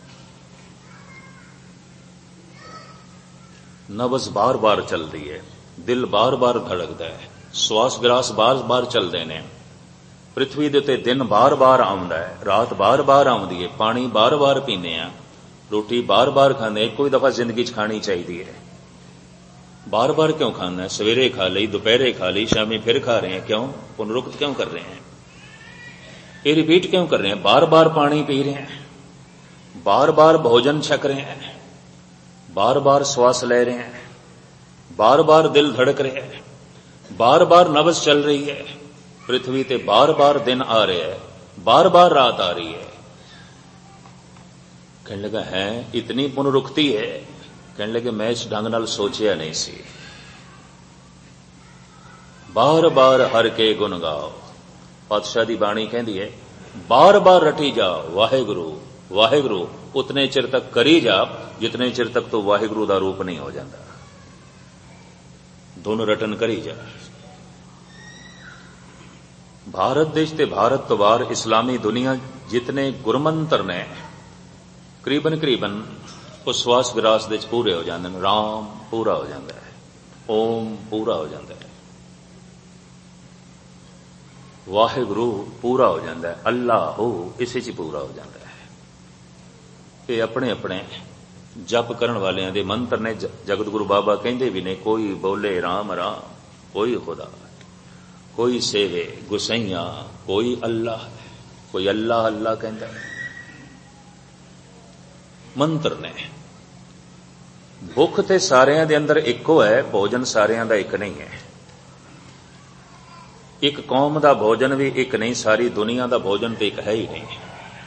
नब्ज बार बार चल रही है, दिल बार बार धड़कदा है, श्वास ग्रास बार बार चलते ने, पृथ्वी दे उत्ते दिन बार बार आउंदा है, रात बार बार आउंदी है, पानी बार बार पीने आ, रोटी बार बार खाने, एक कोई दफा जिंदगी च खानी चाहिए है। बार बार क्यों खाना है, सवेरे खा ली, दोपहरे खा ली, शामी फिर खा रहे हैं, क्यों पुनरुक्त क्यों कर रहे हैं, ये रिपीट क्यों कर रहे हैं। बार बार पानी पी रहे हैं, बार बार भोजन छक रहे हैं, बार बार श्वास ले रहे हैं, बार बार दिल धड़क रहे हैं, बार बार नब्ज चल रही है, पृथ्वी ते बार बार दिन आ रहे हैं, बार बार रात आ रही है। कहने लगा है इतनी पुनरुक्ति है। कहने लगे मैं इस ढंग नाल सोचिया नहीं सी। बार बार हर के गुण गाओ, पातशाह दी बाणी कहती है बार बार रटी जा वाहेगुरु वाहेगुरु, उतने चिर तक करी जा जितने चिर तक तो वाहेगुरु दा रूप नहीं हो जाता। धुन रटन करी जा। भारत देश ते भारत तो बाहर इस्लामी दुनिया जितने गुरमंत्र ने करीबन करीबन उस श्वास विरास दे पूरे हो जाते हैं। राम पूरा हो जाता है, ओम पूरा हो जाता है, वाहेगुरु पूरा हो जाता है, अल्लाह हो इसे च पूरा हो जाता है। ये अपने अपने जप करन वालियां दे मंत्र ने। जगत गुरु बाबा कहंदे भी ने कोई बोले राम राम, कोई खुदा, कोई सेवे गुसैया, कोई अल्लाह, कोई अल्लाह अल्लाह कहंदा है। मंत्र ने। भुख ते सारियां दे अंदर इक्को है, भोजन सारियां दा एक नहीं है। एक कौम का भोजन भी एक नहीं, सारी दुनिया का भोजन तो एक है ही नहीं।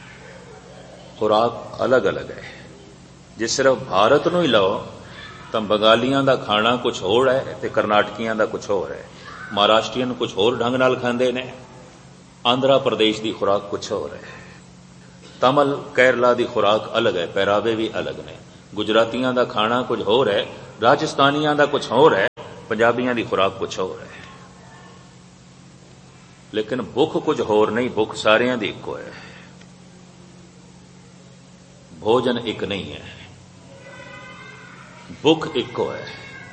खुराक अलग अलग है। जे सिर्फ भारत नूं ही लो तो बंगालियां का खाना कुछ होर है ते कर्नाटकियां का कुछ होर है, महाराष्ट्रियन कुछ होर ढंग नाल खांदे ने, आंध्रा प्रदेश की खुराक कुछ होर है, तमिल केरला की खुराक अलग है, पहरावे भी अलग ने, गुजरातियां का खाना कुछ होर है, राजस्थानियां का कुछ होर है, पंजाबियां की खुराक कुछ होर है। लेकिन भुख कुछ होर नहीं, भुख सारियां दी इक्को है। भोजन एक नहीं है, भुख इक्को है।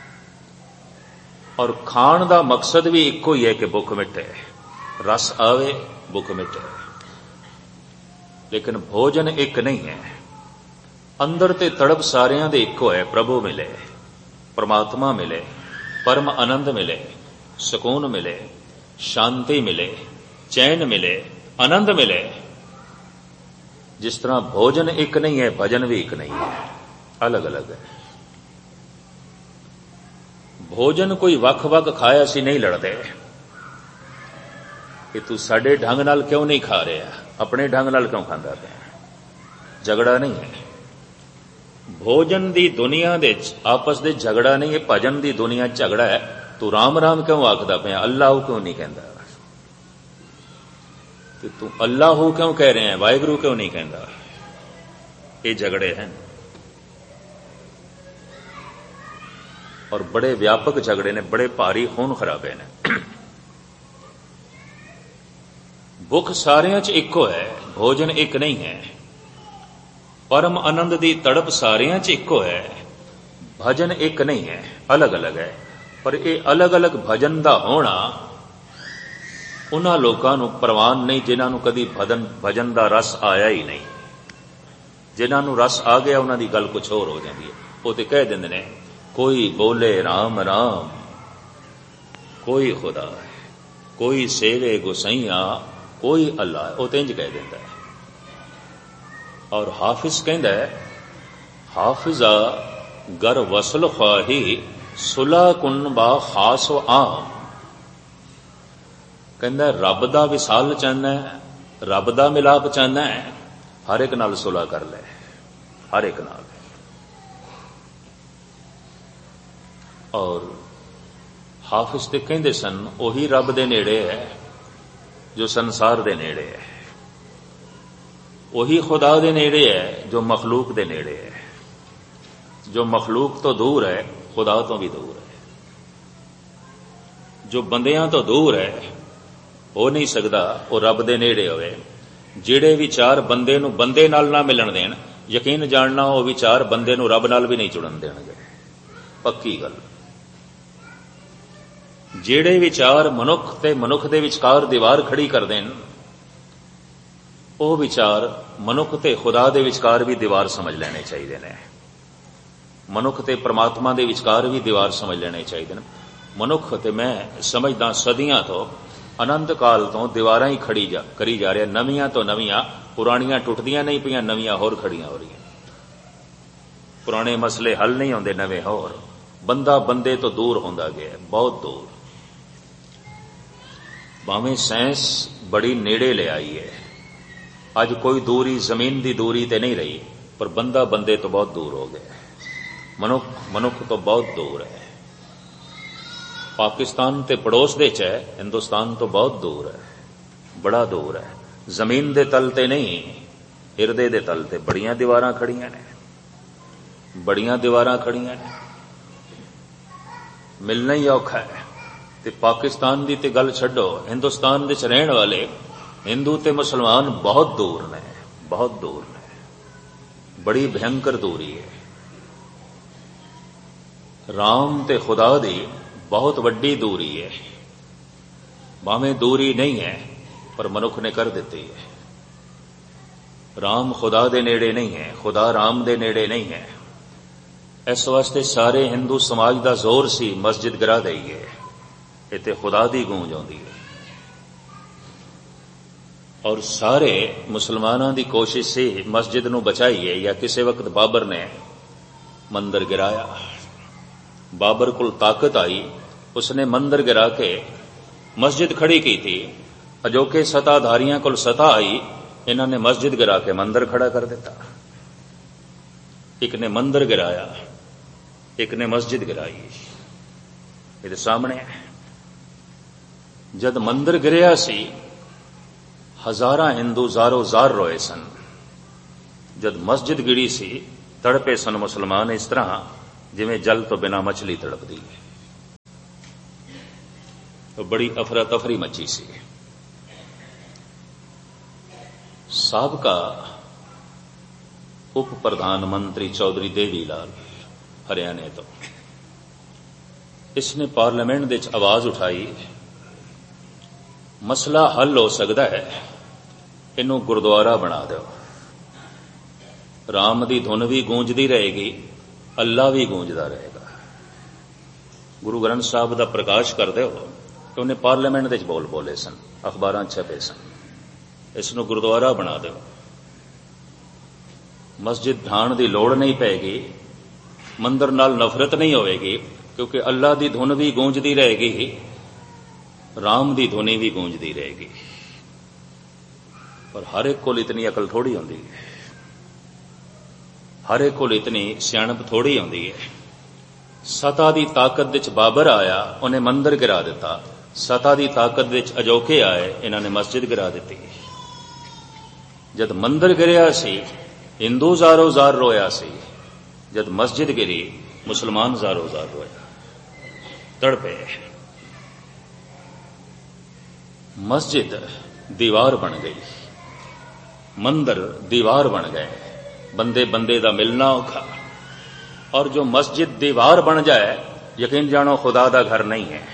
और खाण दा मकसद भी इक्को ही है कि भुख मिटे, रस आवे भुख मिटे। लेकिन भोजन एक नहीं है। अंदर ते तड़प सारियां दे इक्को है, प्रभु मिले, परमात्मा मिले, परम आनंद मिले, सुकून मिले, शांति मिले, चैन मिले, आनंद मिले। जिस तरह भोजन एक नहीं है, भजन भी एक नहीं है, अलग अलग है। भोजन कोई वख वख खाया सी नहीं लड़ते कि तू साडे ढंग नाल क्यों नहीं खा रहा, अपने ढंग नाल क्यों खांदा पिया, झगड़ा नहीं है। भोजन दी दुनिया दे आपस दे झगड़ा नहीं है, भजन दी दुनिया झगड़ा है। तू राम राम क्यों आखदा पिया, अल्लाह क्यों नहीं कहंदा, कि तू अल्लाह क्यों कह रहे हैं, वाहिगुरु क्यों नहीं कहंदा। ये झगड़े हैं और बड़े व्यापक झगड़े ने, बड़े भारी खून खराबे ने। भुख सारियां च इक्को है, भोजन एक नहीं है। परम आनंद दी तड़प सारियां च इक्को है, भजन एक नहीं है, अलग अलग है। पर ये अलग अलग भजन का होना उन्हां लोकां नूं प्रवान नहीं जिन्हां नूं कदी भजन का रस आया ही नहीं। जिन्हां नूं रस आ गया उन्हां दी गल कुछ होर हो जाती है। वो तो कह देंदे ने कोई बोले राम राम, कोई खुदा है, कोई सेवे गुसैया, कोई अल्लाह है। वो तो इंज कह देंदा है। और हाफिज कहंदा है हाफिजा गर वसल ख्वाही सुला कुन बा खास व आम। कहंदा रब दा विसाल चाहना है, रब दा मिलाप चाहना है, हर एक नाल सुलह कर ले, हर एक नाल। और हाफिज ते कहंदे सन ओही रब दे नेड़े है जो संसार दे नेड़े है, वही खुदा दे नेड़े है जो मखलूक दे नेड़े है। जो मखलूक तो दूर है खुदा तो भी दूर है, जो बंदियां तो दूर है हो नहीं सकता वो रब दे नेड़े होवे। जिहड़े विचार बंदे नूं बंदे नाल ना मिलन देण, यकीन जानना वो विचार बंदे नूं रब नाल भी नहीं जुड़न देणगे, पक्की गल। जिहड़े विचार मनुख ते मनुख दे विचकार दीवार खड़ी कर देन, वो विचार मनुख ते खुदा दे विचकार भी दीवार समझ लेने चाहिए ने। मनुख ते परमात्मा दे विचकार भी दीवार समझ लेने चाहिए ने। मनुख ते मैं समझदा सदियां तो अनंत काल तो दीवारां ही करी जा रहा, नवियां तो नवियां, पुरानियां टुटदियां नहीं पियां, नवियां होर खड़ियां हो रही। पुराने मसले हल नहीं होंदे, नवे होर। बंदा बंदे तो दूर होंदा गया, बहुत दूर। भावें साइंस बड़ी नेड़े ले आई है, अज कोई दूरी जमीन की दूरी ते नहीं रही, पर बंदा बंदे तो बहुत दूर हो गया। मनुख मनुख तो बहुत दूर है। पाकिस्तान ते पड़ोस दे च है, हिंदुस्तान तो बहुत दूर है, बड़ा दूर है। जमीन दे तल ते नहीं, हिरदे दे तल ते बड़ियां दीवारां खड़ियां ने, बड़ियां दीवारां खड़ियां ने। मिलना ही औखा है। ते पाकिस्तान दी ते गल छड्डो, हिंदुस्तान दे च रहण वाले हिंदू ते मुसलमान बहुत दूर ने, बहुत दूर ने, बड़ी भयंकर दूरी है। राम ते खुदा दी बहुत वड्डी दूरी है। भावें दूरी नहीं है पर मनुख ने कर दी है। राम खुदा दे नेड़े नहीं है, खुदा राम दे नेड़े नहीं है। इस वास्ते सारे हिंदू समाज का जोर सी मस्जिद गिरा दईए, इत्थे खुदा दी गूंज आउंदी है। और सारे मुसलमानां दी कोशिश से मस्जिद नूं बचाईए। या किसी वक्त बाबर ने मंदिर गिराया, बाबर को ताकत आई, उसने मंदिर गिरा के मस्जिद खड़ी की थी। अजोके सत्ताधारियों को सत्ता आई, इन्होंने मस्जिद गिरा के मंदिर खड़ा कर दिता। एक ने मंदिर गिराया, एक ने मस्जिद गिराई। ये सामने है। जद मंदिर गिरिया सी, हजारां हिंदू जारो जार रोए सन। जद मस्जिद गिरी सी, तड़पे सन मुसलमान इस तरह जिवें जल तो बिना मछली तड़पदी है। तो बड़ी अफरा तफरी मची सी। साबका उप प्रधानमंत्री चौधरी देवी लाल हरियाणे तो, इसने पार्लियामेंट दे च आवाज उठाई, मसला हल हो सकता है, इनू गुरुद्वारा बना दो। राम दी धुन भी गूंजदी रहेगी, अल्लाह भी गूंजदा रहेगा। गुरु ग्रंथ साहब का प्रकाश कर दो। तो उन्हें पार्लियामेंट दे बोल बोले सन, अखबारां छपे सन, इसनू गुरुद्वारा बना दो। मस्जिद ढाण की लोड़ नहीं पैगी, मंदिर नाल नफरत नहीं होगी, क्योंकि अल्लाह की धुन भी गूंजदी रहेगी, राम की धुनी भी गूंजदी रहेगी। पर हर एक को इतनी अकल थोड़ी होंदी है, हर एक को इतनी सियाणप थोड़ी होंदी है। सता की ताकत विच बाबर आया, उन्हें मंदिर गिरा दिता। सता की ताकत विच अजोके आए, इन्होंने मस्जिद गिरा दी। जद मंदिर गिरिया सी, हिंदू जारो जार रोया सी। जद मस्जिद गिरी, मुसलमान जारो जार रोया, तड़पे। मस्जिद दीवार बन गई, मंदिर दीवार बन गए। बंदे बंदे दा मिलना औखा, और जो मस्जिद दीवार बन जाए, यकीन जानो खुदा दा घर नहीं है।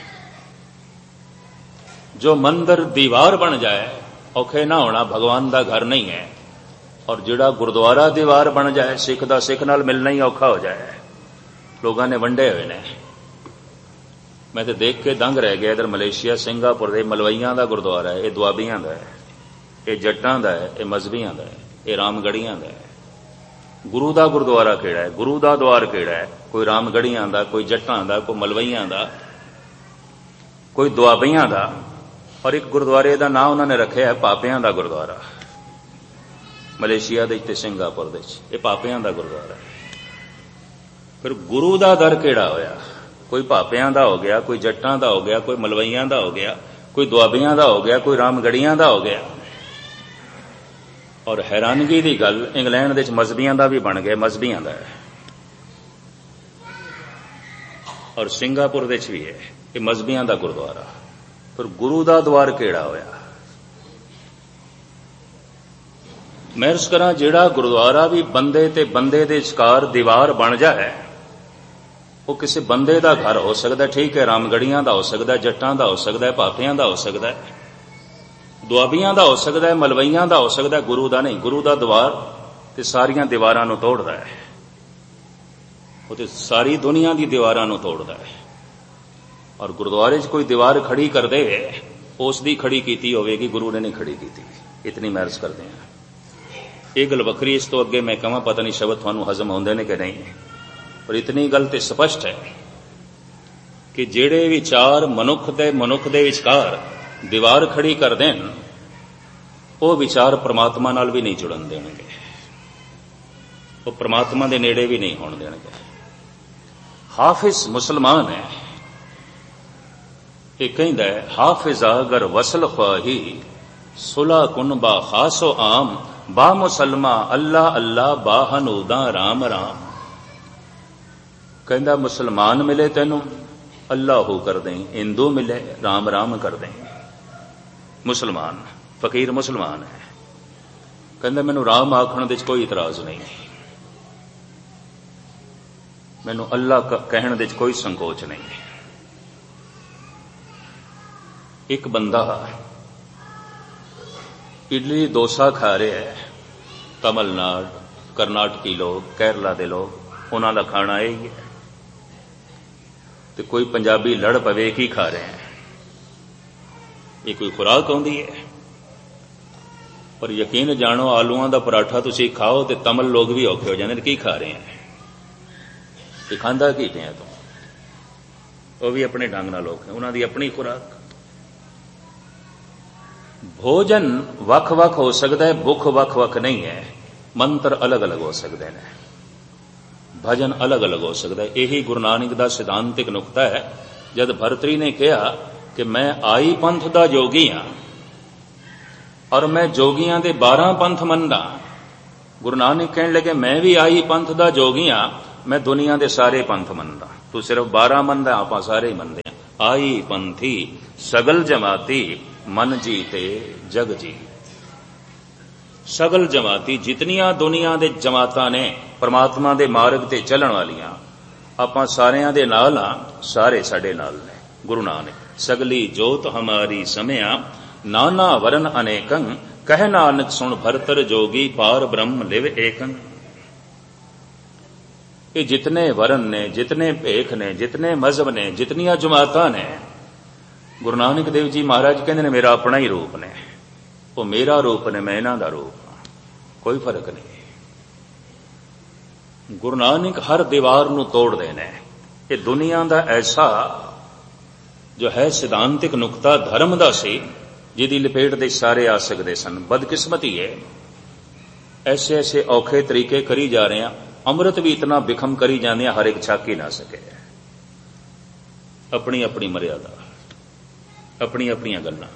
जो मंदिर दीवार बन जाए, औखे ना होना भगवान दा घर नहीं है। और जिहड़ा गुरुद्वारा दीवार बन जाए, सिख दा सिख नाल मिलना ही औखा हो जाए। लोगों ने वंडे हुए ने। मैं तो देख के दंग रह गया। इधर मलेशिया सिंगापुर दे मलवईयां दा गुरुद्वारा है, ये दुआबियां दा है, ये जट्टां दा है, ये मजहबियां दा है, ये रामगढ़ियां दा है। गुरु दा गुरुद्वारा केड़ा है, गुरु दा द्वार केड़ा है? कोई रामगढ़ियां दा, कोई जट्टां दा, कोई मलवईयां दा, कोई दुआबियां दा। और एक गुरुद्वारे दा नाम उन्होंने रखा है पापियां दा गुरुद्वारा। मलेशिया दे ते सिंगापुर दे ये पापियां दा गुरुद्वारा है। फिर गुरु दा दर केड़ा होया? कोई पापियां दा हो गया, कोई जट्टां दा हो गया, कोई मलवईयां दा हो गया, कोई दुआबियां दा हो गया, कोई रामगढ़ियां दा हो गया। और हैरानगी की गल, इंग्लैंड दे मजहबियां दा भी बन गया, मजहबियां दा है। और सिंगापुर दे भी है, ये मजहबियां दा गुरुद्वारा। फिर गुरु दा द्वार केड़ा होया? मैं अर्ज करा, जिहड़ा गुरुद्वारा भी बंदे ते बंदे दे विचकार दीवार बन जाए, वो किसी बंदे दा घर हो सकता है, ठीक है, रामगढ़ियां दा हो सकता है, जट्टां दा हो सकता है, पापियां दा हो सकता है, दुआबियां दा हो सकता है, मलवईयां दा हो सकता है, गुरु दा नहीं। गुरु दा द्वार ते सारियां दीवारां नूं तोड़दा है। वो ते सारी दुनिया दी दीवारां नूं तोड़दा है। और गुरुद्वारे 'च कोई दीवार खड़ी कर दे, उस दी खड़ी कीती होवेगी, गुरु ने नहीं खड़ी कीती। इतनी मैं अर्ज करदे हां। ये गल वखरी, इस तो अगे मैं कहां पता नहीं शब्द तुहानूं हजम होंदे ने कि नहीं, पर इतनी गल ते स्पष्ट है कि जिहड़े विचार मनुख दे विचकार दीवार खड़ी कर देन, वो विचार परमात्मा नाल भी नहीं जुड़न देणगे, वो परमात्मा दे नेड़े भी नहीं होण देणगे। हाफिज मुसलमान है, ये कहंदा है, हाफिजा अगर वसल ख्वाही सुला कुन बा खासो आम बा मुसलमा अल्लाह अल्लाह बा हनूदा राम राम। कहंदा मुसलमान मिले तेनू अल्लाह कर दें, हिंदू मिले राम राम कर दें। मुसलमान फकीर मुसलमान है, कहंदा मैनू राम आखण दे कोई इतराज नहीं, मैनू अल्लाह कहण दे कोई संकोच नहीं। एक बंदा इडली डोसा खा रहा है, तमिलनाडु कर्नाटकी लोग, केरला के लोग, उन्हों का खाना यही है। तो कोई पंजाबी लड़ पवे की खा रहे हैं, ये कोई खुराक आउंदी है? पर यकीन जानो, आलूआं दा पराठा तुसीं खाओ तो तमिल लोग भी औखे हो जाते, की खा रहे हैं, ये खांदा की पिया तू? वो भी अपने ढंग नाल लोग हैं, उन्होंने अपनी खुराक। भोजन वख वख हो सकता है, भुख वख वख नहीं है। मंत्र अलग अलग हो सकते हैं, भजन अलग अलग हो सकता है। यही गुरु नानक दा सिद्धांतिक नुकता है। जद भरतरी ने कहा कि मैं आई पंथ दा जोगी हाँ और मैं जोगियां दे 12 पंथ मनदा, गुरु नानक कहने लगे मैं भी आई पंथ दा जोगी हाँ, मैं दुनिया दे सारे पंथ मनदा। तू सिर्फ 12 मनदा, आप सारे ही मनदे। आई पंथी सगल जमाती मन जीते जग जी। सगल जमाती जितनियां दुनिया दे जमातां ने परमात्मा दे मार्ग ते चलण वालियां, आपां सारियां दे नाल हां, सारे साडे नाल ने। गुरु नानक सगली जोत हमारी समया नाना वरन अनेकं, कह नानक सुन भरतर जोगी पार ब्रह्म लिव एकं। ये जितने वरन ने, जितने भेख ने, जितने मजहब ने, जितनियां जमातां ने, गुरु नानक देव जी महाराज कहते ने मेरा अपना ही रूप ने, वो मेरा रूप ने, मैं इन्हां दा रूप हां, कोई फर्क नहीं। गुरु नानक हर दीवार नूं तोड़ देने। ये दुनिया दा ऐसा जो है सिद्धांतिक नुकता धर्म दा सी, जिहदी लपेट दे सारे आ सकते सन। बदकिस्मती है, ऐसे ऐसे औखे तरीके करी जा रहे हैं, अमृत भी इतना बिखम करी जाने, हर एक छक ही ना सके। अपनी अपनी मर्यादा, अपनी अपनी गल्लां,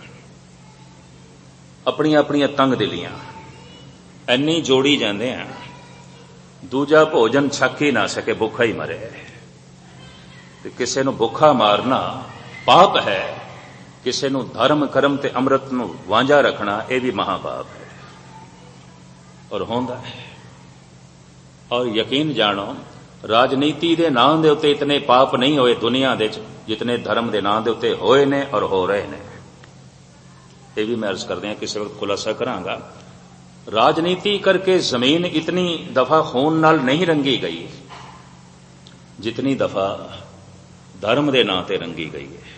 अपनी अपनी तंग दिलियां इन्नी जोड़ी जाते हैं, दूजा भोजन छक ही ना सके, भुखा ही मरे। ते किसे नूं भुखा मारना पाप है, किसे नूं धर्म कर्म ते अमृत नूं वांझा रखना यह भी महापाप है और होंदा है। और यकीन जानो राजनीति के नाम के उत्ते इतने पाप नहीं होए दुनिया दे जितने धर्म के नाम के उत्ते होए ने और हो रहे ने। ये भी मैं अर्ज कर दिया, किसी वक्त खुलासा करांगा। राजनीति करके जमीन इतनी दफा खून नाल नहीं रंगी गई जितनी दफा धर्म के नाम से रंगी गई है।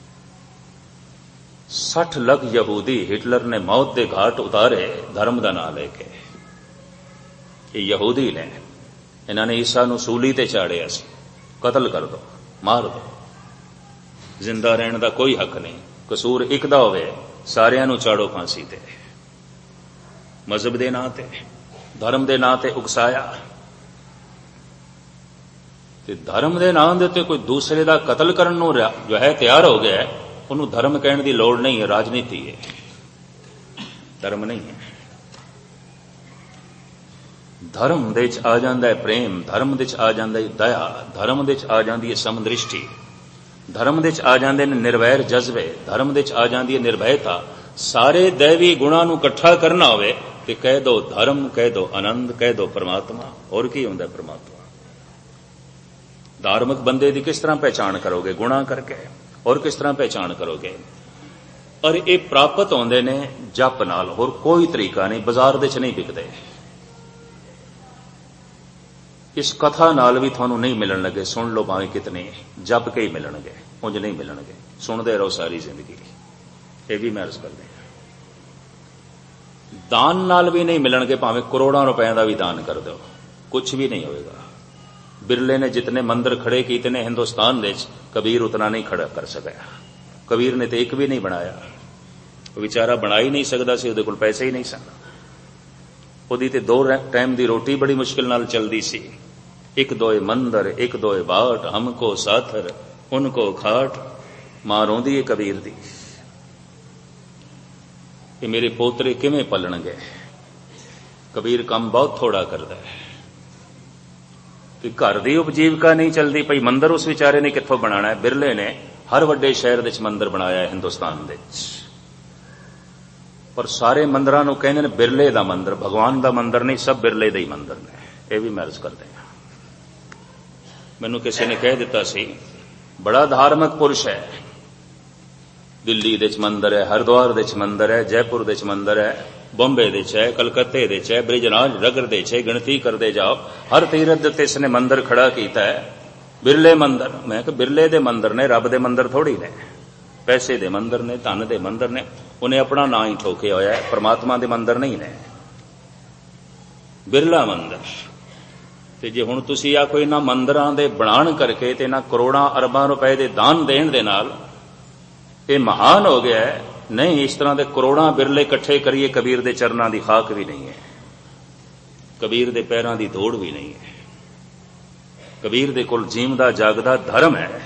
60 लाख यहूदी हिटलर ने मौत के घाट उतारे धर्म का नाम लेके। ये यहूदी ने, इन्होंने ईसा नूं सूली ते चाड़िया सी, कतल कर दो, मार दो, जिंदा रहने का कोई हक नहीं, कसूर एक दा होवे सारियां नूं चाड़ो फांसी ते। मजहब के नां ते धर्म के नां ते उकसाया, ते धर्म के नां दे उत्ते कोई दूसरे का कतल करन नूं जो है तैयार हो गया, उन्होंने धर्म कहने की लोड़ नहीं है, राजनीति है, धर्म नहीं है। धर्म दे आ जांदा है प्रेम, धर्म दे आ जांदा है दया, धर्म दे आ जांदी है समदृष्टि, धर्म दे आ जांदे ने निर्वैर जज्बे, धर्म दे आ जांदी है निर्भयता। सारे दैवी गुणां नूं इकट्ठा करना होवे ते कह दो धर्म, कह दो आनंद, कह दो परमात्मा। और की हुंदा है परमात्मा? धार्मिक बंदे की किस तरह पहचान करोगे? गुणा करके। और किस तरह पहचान करोगे? और ये प्राप्त होंदे ने जप नाल, और कोई तरीका नहीं, बाजार दे च नहीं बिकदे। इस कथा नाल भी थानू नहीं मिलन लगे, सुन लो भावें कितने, जप के ही मिलणगे, उंज नहीं मिलणगे, सुनते रहो सारी जिंदगी। ये भी मैं अर्ज कर दिया। दान नाल भी नहीं मिलणगे, भावें करोड़ों रुपए का भी दान कर दो, कुछ भी नहीं होएगा। बिरले ने जितने मंदिर खड़े किए इतने हिंदुस्तान दे, कबीर उतना नहीं खड़ा कर सका। कबीर ने तो एक भी नहीं बनाया, बेचारा बना ही नहीं सकता सी, उहदे कोल पैसे ही नहीं सन। उहदी ते 2 टाइम की रोटी बड़ी मुश्किल नाल चलदी सी। 1-2 मंदिर, 1-2 बाट, हमको साथर उनको खाट, मां रोंदी है कबीर दी, कि मेरे पोतरे किवें पलणगे। कबीर काम बहुत थोड़ा करता है कि घर की उपजीविका नहीं चलती पई, मंदिर उस विचारे ने कित्थों बनाना है। बिरले ने हर वड्डे शहर दे मंदिर बनाया है हिंदुस्तान दे, पर सारे मंदिरां नूं कहंदे ने बिरले दा मंदिर, भगवान दा मंदिर नहीं, सब बिरले दे ही मंदिर ने। यह भी मैं अर्ज करते हैं। मैनूं किसी ने कह दिता सी, बड़ा धार्मिक पुरुष है, दिल्ली दे मंदिर है, हरिद्वार दे मंदिर है, जयपुर दे मंदिर है, बॉम्बे दे है, कलकत्ते दे है, ब्रिजराज नगर दे है, गिणती करते जाओ, हर तीरथ दे इसने मंदिर खड़ा किया है। बिरले मंदिर, मैं कि बिरले दे मंदिर ने, रब दे मंदिर थोड़ी ने, पैसे दे मंदिर ने, धन दे मंदिर ने। उन्हें अपना ना ही ठोके होया है, परमात्मा दे मंदिर नहीं ने, बिरला मंदिर। ते जे हुण तुसीं आखो इन्हां मंदिरां दे बनाण करके ते इन्हां करोड़ां अरबां रुपए दे दान देण दे नाल ये महान हो गया है, नहीं, इस तरह के करोड़ां बिरले इकट्ठे करिए, कबीर दे चरनां दी खाक भी नहीं है, कबीर दे पैरां दी दौड़ भी नहीं है। कबीर दे कोल जीवदा जागदा धर्म है,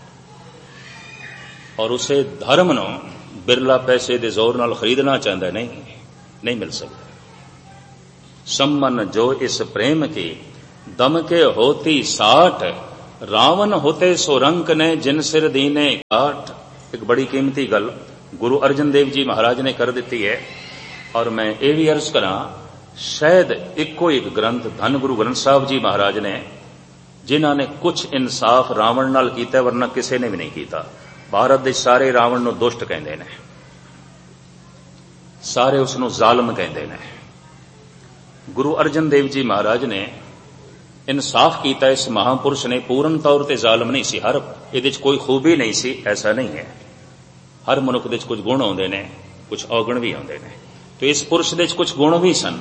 और उसे धर्म नूं बिरला पैसे दे जोर नाल खरीदना चाहता है, नहीं मिल सकता। सम्मन जो इस प्रेम की दम के होती साठ, रावण होते सो रंक ने जिन सिर दीने काठ। एक बड़ी कीमती गल गुरु अर्जन देव जी महाराज ने कर दी है, और मैं ये भी अर्ज करा, शायद इको एक ग्रंथ धन गुरु ग्रंथ साहब जी महाराज ने, जिन्हों ने कुछ इंसाफ रावण नाल कीता, वरना किसी ने भी नहीं किया। भारत दे सारे रावण नूं दुष्ट कहंदे ने, सारे उसनूं जालम कहंदे ने। गुरु अर्जन देव जी महाराज ने इंसाफ किया, इस महापुरुष ने पूर्ण तौर पर जालम नहीं सी, हर ये कोई खूबी नहीं सी, ऐसा नहीं है। हर मनुख दे कुछ गुण आउंदे ने, कुछ औगण भी आउंदे ने, तो इस पुरुष दे कुछ गुण भी सन,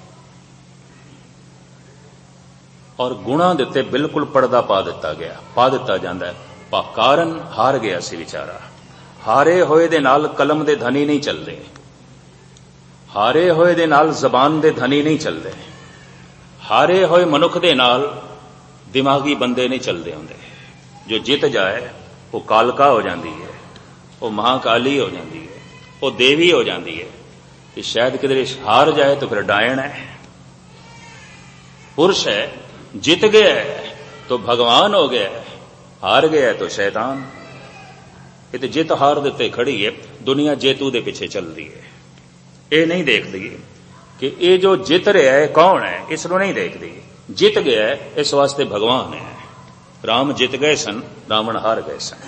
और गुणा दे उत्ते बिल्कुल पर्दा पा दिता जांदा है। कारण हार गया सी विचारा, हारे होए दे नाल कलम दे धनी नहीं चलदे, हारे होए दे नाल जबान दे धनी नहीं चलदे, हारे होए मनुख दे नाल दिमागी बंदे नहीं चलदे होंदे। जो जित जाए वो कालका हो जाती है, वो महाकाली हो जाती है, वो देवी हो जाती है। कि शायद किधरे हार जाए तो फिर डायन है, पुरुष है, जित गया है तो भगवान हो गया है, हार गया है तो शैतान। ये तो जित हार देते खड़ी है, दुनिया जेतू दे पीछे चल रही है। ये नहीं देखती कि ये जो जित रहा है कौन है, इसनों नहीं देखती। जित गया इस वास्ते भगवान है। राम जित गए सन, रावण हार गए सन।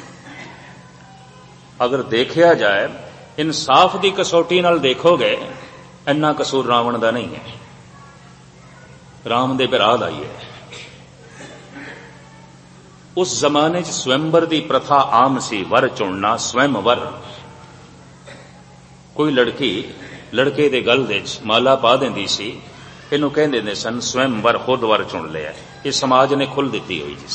अगर देखा जाए इंसाफ की कसौटी नाल देखोगे, इन्ना कसूर रावण का नहीं है, राम दे भरा दा ही है। उस जमाने च स्वयंवर की प्रथा आम सी, वर चुनना, स्वयंवर। कोई लड़की लड़के दे गल दे माला पा देंदी सी, इनू कहंदे सन स्वयंवर, खुद वर चुन लिया। ये समाज ने खुल दी हुई जिस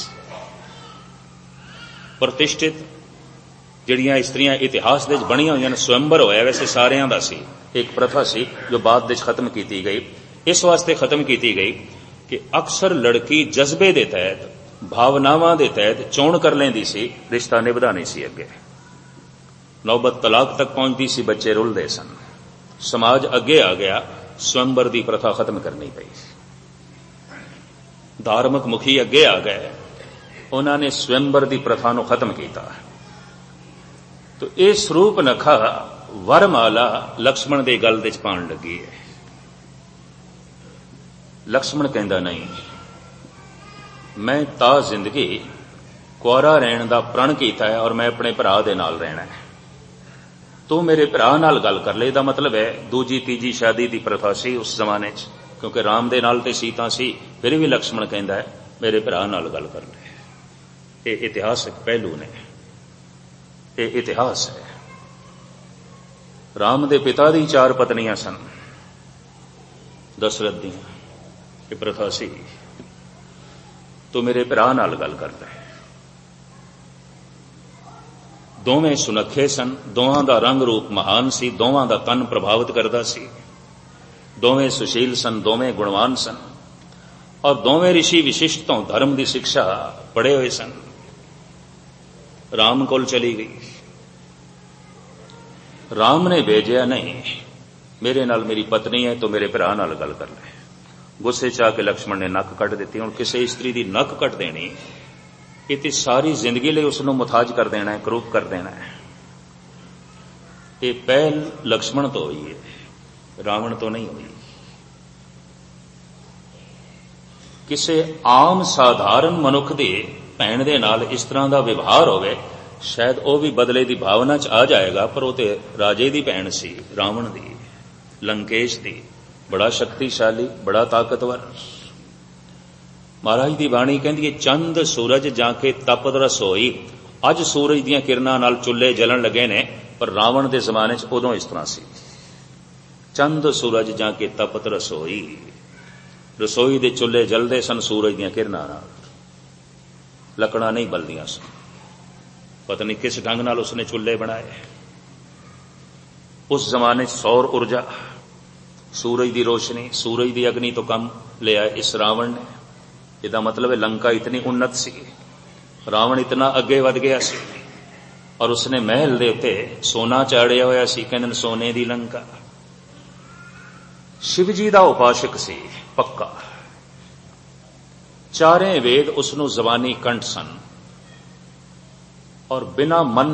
प्रतिष्ठित जिहड़ियां इस्त्रियां इतिहास दे बणियां होईयां स्वयंवर होया, वैसे सारियां दा सी, एक प्रथा सी जो बाद दे खत्म की गई। इस वास्ते खत्म की गई कि अक्सर लड़की जज्बे दे तहत, भावनावां दे तहत चोण कर लेंदी सी, रिश्ता निभदा नहीं सी। अगे नौबत तलाक तक पहुंचती सी, बच्चे रुलदे सन। समाज अगे आ गया, स्वयंवर की प्रथा खत्म करनी पई। धार्मिक मुखी अगे आ गए, उन्होंने स्वयंवर की प्रथा को खत्म किया। तो यह स्वरूप नखा वरमाला लक्ष्मण के गल दे पाण लगी है। लक्ष्मण कहंदा नहीं, मैं ता जिंदगी कुआरा रहन का प्रण किया है और मैं अपने भरा दे नाल रहना है। तू मेरे भरा नाल गल कर ले। दा मतलब है दूजी तीजी शादी की प्रथा सी उस जमाने च, क्योंकि राम दे नाल ते सीता सी, फिर भी लक्ष्मण कहंदा है मेरे भरा नाल गल कर ले। ये इतिहासक पहलू ने, ये इतिहास है। राम दे पिता दी 4 पत्नियां सन, दशरथ दी ये प्रथा सी। तो मेरे भरा नाल गल कर ले। दोवें सुनखे सन, दोवां दा रंग रूप महान सी, दोवां दा तन प्रभावित करदा सी, दोवें सुशील सन, दोवें गुणवान सन, और दोवें ऋषि विशिष्ट तो धर्म की शिक्षा पढ़े हुए सन। राम कोल चली गई। राम ने भेजा नहीं, मेरे नाल मेरी पत्नी है तो मेरे भरा नाल गल कर ले। गुस्से च आके लक्ष्मण ने नक कट दी। हुण किसी इस्त्री की नक कट देनी, ये सारी जिंदगी लिए उसनों मुथाज कर देना है, करूप कर देना है। ये पहल लक्ष्मण तो हुई है, रावण तो नहीं हुई। किसी आम साधारण मनुख दे भैन दे नाल इस तरह का व्यवहार होवे, शायद वह भी बदले की भावना च आ जाएगा, पर वो तो राजे की भैन सी, रावण दी, लंकेश दी, बड़ा शक्तिशाली, बड़ा ताकतवर। महाराज की बाणी कहती है, चंद सूरज जाके तपत रसोई। अज सूरज दीयां किरणां नाल चुल्हे जलन लगे ने, पर रावण के जमाने च उदों इस तरह सी। चंद सूरज जाके तपत रसोई, रसोई दे चुल्हे जलदे सन सूरज दीयां किरणां नाल, लकड़ां नहीं बलदियां सन। पता नहीं किस ढंग नाल उसने चुल्हे बनाए। उस जमाने सौर ऊर्जा, सूरज की रोशनी, सूरज की अग्नि तो कम ले आए इस रावण ने। इसका मतलब है लंका इतनी उन्नत सी, रावण इतना अगे वध गया सी, और उसने महल दे उत्ते सोना चाड़िया होया सी, कहंदे सोने दी लंका। शिव जी का उपासक सी पक्का, चारे वेद उसनों जबानी कंठ सन, और बिना मन